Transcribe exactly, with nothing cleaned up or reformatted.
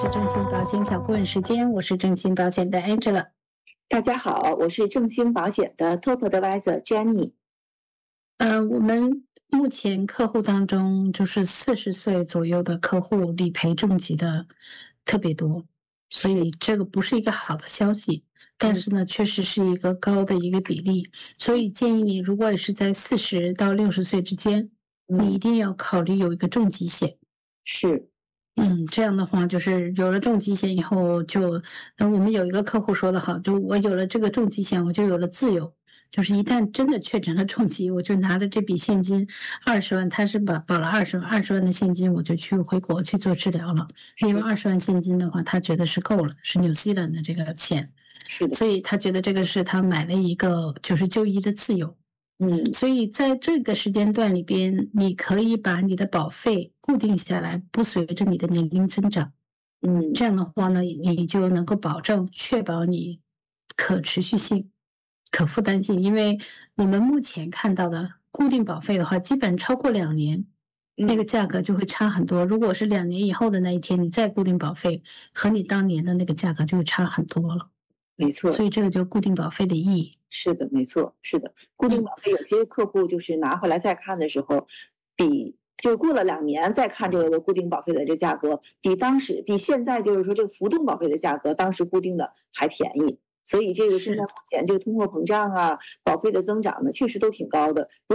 是正兴保险小顾问时间，我是正兴保险的 Angela。 大家好，我是正兴保险的 Top Advisor Jenny。 呃，我们目前客户当中，就是四十岁左右的客户理赔重疾的特别多，所以这个不是一个好的消息，但是呢，确实是一个高的一个比例，所以建议你，如果也是在四十到六十岁之间，你一定要考虑有一个重疾险。 是。 嗯，这样的话就是有了重疾险以后就，呃，我们有一个客户说得好，就我有了这个重疾险，我就有了自由。就是一旦真的确诊了重疾，我就拿着这笔现金二十万，他是把保了二十万二十万的现金，我就去回国去做治疗了。因为二十万现金的话，他觉得是够了，是纽西兰的这个钱， 是的， 所以他觉得这个是他买了一个就是就医的自由。 嗯， 所以在这个时间段里边，你可以把你的保费固定下来，不随着你的年龄增长。 嗯， 这样的话呢，你就能够保证确保你可持续性、可负担性。因为我们目前看到的固定保费的话，基本超过两年，那个价格就会差很多。如果是两年以后的那一天，你再固定保费，和你当年的那个价格就会差很多了。 没错， 所以这个就是固定保费的意义。 是的，没错，是的。固定保费有些客户就是拿回来再看的时候，比就过了两年再看这个固定保费的这价格，比当时比现在就是说这个浮动保费的价格，当时固定的还便宜。所以这个现在目前这个通货膨胀啊，保费的增长呢，确实都挺高的。